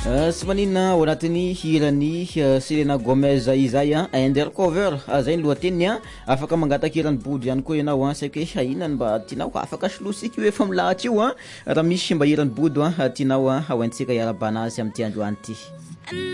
Sy maninona ao anatin'ny hirany Selena Gomez izay undercover zay ny lohateniny afaka mangataka hirany body ihany koa ianao saika hoe inona mba tianao afaka solosika io efa milahatra io raha misy mba hirany body tianao aoantsika iarabanazy amin'ity androany ity.